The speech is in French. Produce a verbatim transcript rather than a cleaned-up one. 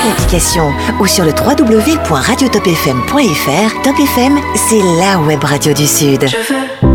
l'application ou sur le w w w point radio top f m point f r. Top F M, c'est la web radio du Sud. Je veux